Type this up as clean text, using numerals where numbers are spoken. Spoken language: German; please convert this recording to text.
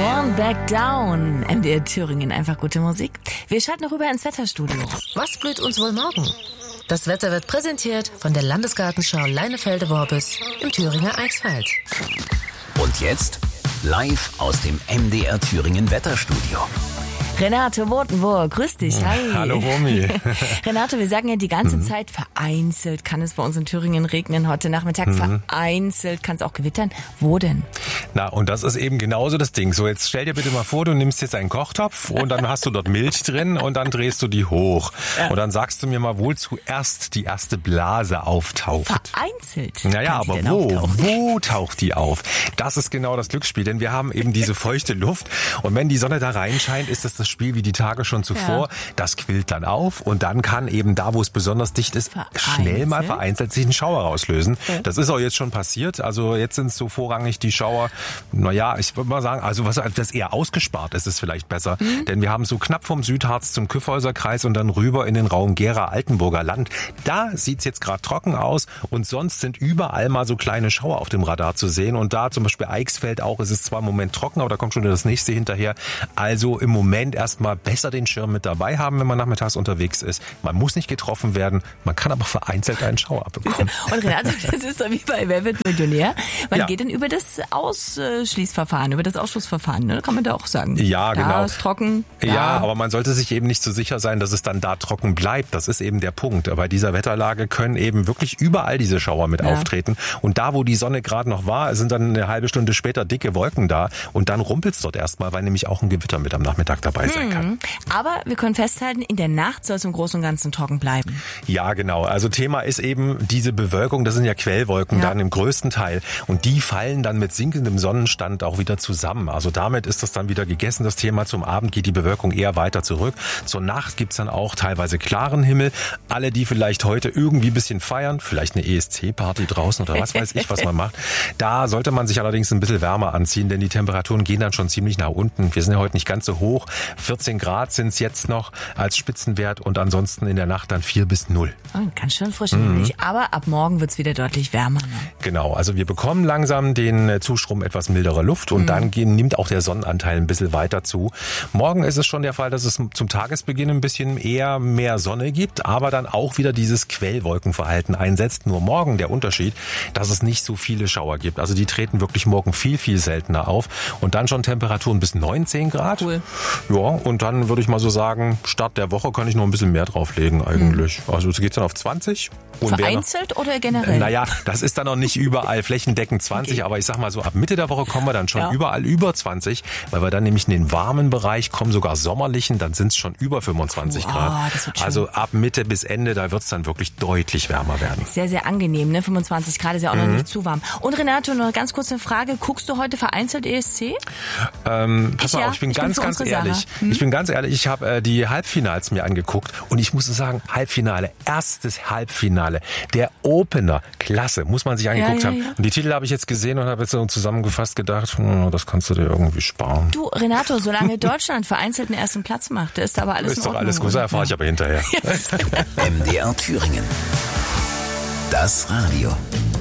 One Back Down. MDR Thüringen, einfach gute Musik. Wir schalten rüber ins Wetterstudio. Was blüht uns wohl morgen? Das Wetter wird präsentiert von der Landesgartenschau Leinefelde-Worbis im Thüringer Eichsfeld. Und jetzt live aus dem MDR Thüringen Wetterstudio. Renate Wotenburg, grüß dich. Hi. Hallo Romy. Renate, wir sagen ja die ganze Zeit, vereinzelt kann es bei uns in Thüringen regnen. Heute Nachmittag vereinzelt kann es auch gewittern. Wo denn? Na, und das ist eben genauso das Ding. So, jetzt stell dir bitte mal vor, du nimmst jetzt einen Kochtopf und dann hast du dort Milch drin und dann drehst du die hoch. Ja. Und dann sagst du mir mal, wo zuerst die erste Blase auftaucht. Vereinzelt? Naja, aber wo taucht die auf? Das ist genau das Glücksspiel, denn wir haben eben diese feuchte Luft und wenn die Sonne da reinscheint, ist das Spiel wie die Tage schon zuvor. Ja. Das quillt dann auf und dann kann eben da, wo es besonders dicht ist, schnell mal vereinzelt sich ein Schauer rauslösen. Okay. Das ist auch jetzt schon passiert. Also jetzt sind es so vorrangig die Schauer, naja, ich würde mal sagen, also was eher ausgespart ist, ist vielleicht besser. Denn wir haben so knapp vom Südharz zum Kyffhäuser Kreis und dann rüber in den Raum Gera-Altenburger Land. Da sieht's jetzt gerade trocken aus und sonst sind überall mal so kleine Schauer auf dem Radar zu sehen. Und da zum Beispiel Eichsfeld auch, ist es zwar im Moment trocken, aber da kommt schon das nächste hinterher. Also im Moment erstmal besser den Schirm mit dabei haben, wenn man nachmittags unterwegs ist. Man muss nicht getroffen werden, man kann aber vereinzelt einen Schauer bekommen. Und Renate, das ist so wie bei Wer wird Millionär? Man geht dann über das Ausschließverfahren, über das Ausschussverfahren, ne? Kann man da auch sagen. Ja, genau. Da ist trocken. Ja, aber man sollte sich eben nicht so sicher sein, dass es dann da trocken bleibt. Das ist eben der Punkt. Bei dieser Wetterlage können eben wirklich überall diese Schauer mit auftreten. Und da, wo die Sonne gerade noch war, sind dann eine halbe Stunde später dicke Wolken da. Und dann rumpelt's dort erstmal, weil nämlich auch ein Gewitter mit am Nachmittag dabei sein kann. Aber wir können festhalten, in der Nacht soll es im Großen und Ganzen trocken bleiben. Ja, genau. Also Thema ist eben diese Bewölkung, das sind ja Quellwolken dann im größten Teil. Und die fallen dann mit sinkendem Sonnenstand auch wieder zusammen. Also damit ist das dann wieder gegessen, das Thema. Zum Abend geht die Bewölkung eher weiter zurück. Zur Nacht gibt's dann auch teilweise klaren Himmel. Alle, die vielleicht heute irgendwie ein bisschen feiern, vielleicht eine ESC-Party draußen oder was weiß ich, was man macht, da sollte man sich allerdings ein bisschen wärmer anziehen, denn die Temperaturen gehen dann schon ziemlich nach unten. Wir sind ja heute nicht ganz so hoch. 14 Grad sind es jetzt noch als Spitzenwert und ansonsten in der Nacht dann 4 bis 0. Oh, ganz schön frisch, aber ab morgen wird es wieder deutlich wärmer. Ne? Genau, also wir bekommen langsam den Zustrom etwas milderer Luft und dann nimmt auch der Sonnenanteil ein bisschen weiter zu. Morgen ist es schon der Fall, dass es zum Tagesbeginn ein bisschen eher mehr Sonne gibt, aber dann auch wieder dieses Quellwolkenverhalten einsetzt. Nur morgen der Unterschied, dass es nicht so viele Schauer gibt. Also die treten wirklich morgen viel, viel seltener auf und dann schon Temperaturen bis 19 Grad. Cool. Ja, und dann würde ich mal so sagen, Start der Woche kann ich noch ein bisschen mehr drauflegen eigentlich. Also es geht dann auf 20. Und vereinzelt oder generell? Naja, das ist dann noch nicht überall flächendeckend 20, aber ich sag mal so, ab Mitte der Woche kommen wir dann schon überall über 20, weil wir dann nämlich in den warmen Bereich kommen, sogar sommerlichen, dann sind es schon über 25 Grad. Das wird schön. Also ab Mitte bis Ende, da wird es dann wirklich deutlich wärmer werden. Sehr, sehr angenehm, ne? 25 Grad ist ja auch noch nicht zu warm. Und Renato, noch ganz kurz eine Frage, guckst du heute vereinzelt ESC? Pass mal auf, ich bin ganz ehrlich. Ich bin ganz ehrlich, ich habe die Halbfinals mir angeguckt und ich muss sagen, erstes Halbfinale, der Opener, klasse, muss man sich angeguckt haben. Und die Titel habe ich jetzt gesehen und habe jetzt so zusammengefasst gedacht, das kannst du dir irgendwie sparen. Du, Renato, solange Deutschland vereinzelt den ersten Platz macht, ist aber alles in Ordnung. Ist doch alles gut, das erfahre ich aber hinterher. MDR Thüringen. Das Radio.